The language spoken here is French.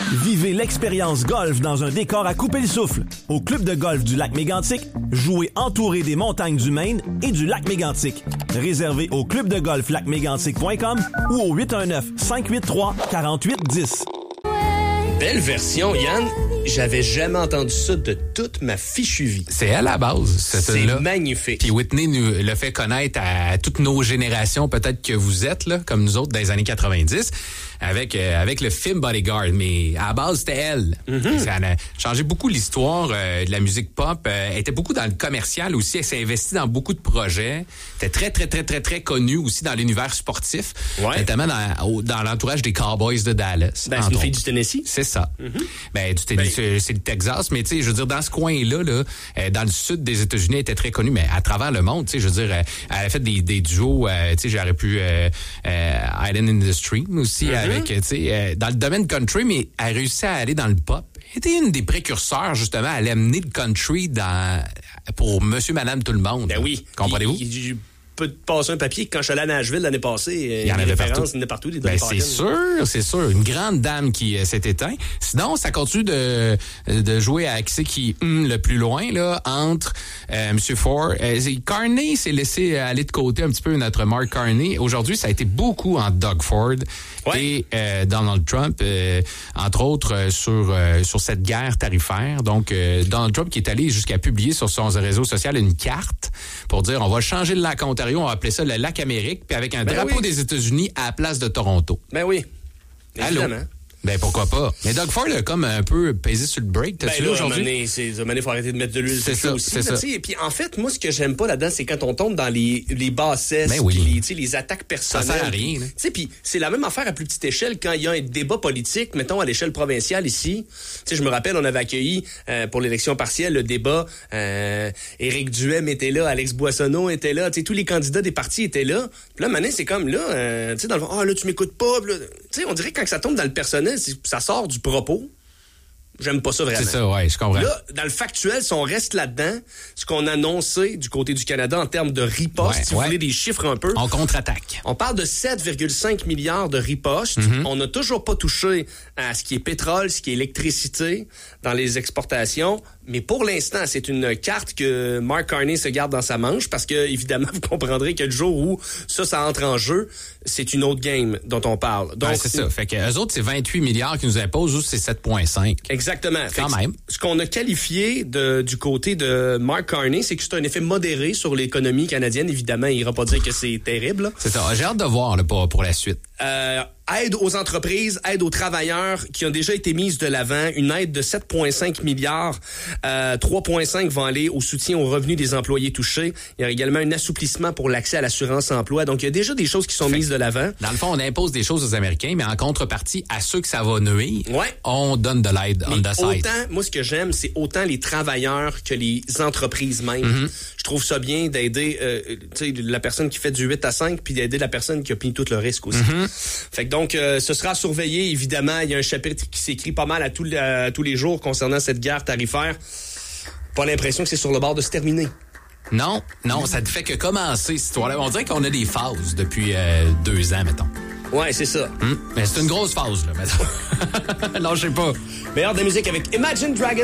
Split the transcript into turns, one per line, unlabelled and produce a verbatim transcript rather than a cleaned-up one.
Vivez l'expérience golf dans un décor à couper le souffle. Au club de golf du lac Mégantic, jouez entouré des montagnes du Maine et du lac Mégantic. Réservez au club de golf lac mégantic point com ou au huit un neuf, cinq huit trois, quatre huit un zéro.
Belle version, Yann. J'avais jamais entendu ça de toute ma fichue vie.
C'est à la base, cette
C'est
tune-là.
magnifique.
Puis Whitney nous le fait connaître à toutes nos générations, peut-être que vous êtes, là, comme nous autres, dans les années quatre-vingt-dix, avec euh, avec le film Bodyguard. Mais à la base, c'était elle. Mm-hmm. Ça a changé beaucoup l'histoire euh, de la musique pop. Euh, elle était beaucoup dans le commercial aussi. Elle s'est investie dans beaucoup de projets. Elle était très, très, très, très, très connue aussi dans l'univers sportif.
Ouais.
Notamment dans, au, dans l'entourage des Cowboys de Dallas.
Ben, c'est une fille du Tennessee.
C'est ça.
Mm-hmm.
Ben, du Tennessee,
Ben,
c'est le Texas, mais tu sais, je veux dire, dans ce coin-là, là, euh, dans le sud des États-Unis, elle était très connue, mais à travers le monde, tu sais, je veux dire, euh, elle a fait des, des duos, euh, tu sais, j'aurais pu euh, euh, Island in the Stream aussi, mm-hmm. avec, tu sais, euh, dans le domaine country, mais elle a réussi à aller dans le pop. Elle était une des précurseurs, justement, à aller amener le country dans pour monsieur, madame, tout le monde.
Ben oui.
Comprenez-vous?
Il, il, peux te passer un papier. Quand je suis allé à Nashville l'année passée,
il y en avait partout.
Il y en a partout. Des
ben, c'est sûr, c'est sûr. Une grande dame qui euh, s'est éteinte. Sinon, ça continue de, de jouer à qui c'est qui hum, le plus loin, là, entre euh, M. Ford. Euh, Carney s'est laissé aller de côté un petit peu, notre Mark Carney. Aujourd'hui, ça a été beaucoup en Doug Ford ouais. et euh, Donald Trump, euh, entre autres, euh, sur, euh, sur cette guerre tarifaire. Donc, euh, Donald Trump qui est allé jusqu'à publier sur son réseau social une carte pour dire on va changer le lac Ontario, on va appeler ça le lac Amérique, puis avec un ben drapeau oui. des États-Unis à la place de Toronto.
Ben oui. Évidemment.
Allô? Ben pourquoi pas. Mais Doug Ford a comme un peu pesé sur le break. T'as-tu
ben
vu aujourd'hui?
Il faut arrêter de mettre de l'huile
c'est
sur
ça,
aussi.
C'est
là,
ça.
Et puis en fait, moi, ce que j'aime pas là-dedans, c'est quand on tombe dans les, les bassesses,
ben oui.
puis les, les attaques personnelles.
Ça sert à rien.
Puis c'est la même affaire à plus petite échelle quand il y a un débat politique, mettons à l'échelle provinciale ici. T'sais, je me rappelle, on avait accueilli euh, pour l'élection partielle le débat. Euh, Éric Duhem était là, Alex Boissonneau était là, tous les candidats des partis étaient là. Puis là, maintenant, c'est comme là, euh, tu sais, dans le fond, ah oh, là, tu m'écoutes pas. Tu sais, on dirait que quand ça tombe dans le personnel, ça sort du propos. J'aime pas ça vraiment.
C'est ça, ouais, je comprends.
Là, dans le factuel, si on reste là-dedans, ce qu'on a annoncé du côté du Canada en termes de riposte,
ouais,
si
ouais.
vous voulez des chiffres un peu.
On contre-attaque.
On parle de sept virgule cinq milliards de ripostes. Mm-hmm. On n'a toujours pas touché à ce qui est pétrole, ce qui est électricité dans les exportations. Mais pour l'instant, c'est une carte que Mark Carney se garde dans sa manche parce que, évidemment, vous comprendrez que le jour où ça, ça entre en jeu, c'est une autre game dont on parle. Donc,
ouais, c'est ça. Fait que eux autres, c'est vingt-huit milliards qu'ils nous imposent, eux, c'est sept virgule cinq.
Exactement.
Quand même.
Ce qu'on a qualifié de, du côté de Mark Carney, c'est que c'est un effet modéré sur l'économie canadienne. Évidemment, il ira pas dire que c'est terrible.
C'est ça. J'ai hâte de voir là, pour, pour la suite.
Euh, aide aux entreprises, aide aux travailleurs qui ont déjà été mises de l'avant, une aide de sept virgule cinq milliards, euh, trois virgule cinq vont aller au soutien aux revenus des employés touchés. Il y a également un assouplissement pour l'accès à l'assurance emploi. Donc, il y a déjà des choses qui sont fait, mises de l'avant.
Dans le fond, on impose des choses aux Américains, mais en contrepartie, à ceux que ça va nuire,
ouais.
on donne de l'aide on the side.
Autant, moi, ce que j'aime, c'est autant les travailleurs que les entreprises même. Mm-hmm. Je trouve ça bien d'aider euh, tu sais, la personne qui fait du huit à cinq puis d'aider la personne qui a pris tout le risque aussi. Mm-hmm. Fait que donc, euh, ce sera surveillé, évidemment. Il y a un chapitre qui s'écrit pas mal à, tout, à tous les jours concernant cette guerre tarifaire. Pas l'impression que c'est sur le bord de se terminer.
Non, non, ça ne fait que commencer, cette histoire-là. On dirait qu'on a des phases depuis euh, deux ans, mettons.
Ouais, c'est ça.
Hum, mais c'est une grosse phase, là, mettons. Non, je sais pas.
Meilleur de la musique avec Imagine Dragons.